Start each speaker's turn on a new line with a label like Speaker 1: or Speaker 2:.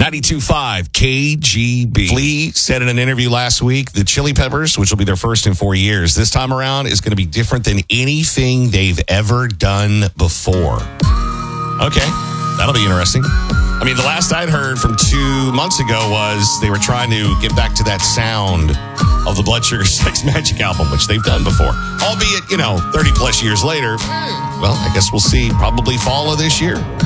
Speaker 1: 92.5 KGB. Flea said in an interview last week, the Chili Peppers, which will be their first in 4 years, this time around is going to be different than anything they've ever done before. Okay, that'll be interesting. I mean, the last I'd heard from 2 months ago was they were trying to get back to that sound of the Blood Sugar Sex Magik album, which they've done before. Albeit, 30 plus years later. Well, I guess we'll see probably fall of this year.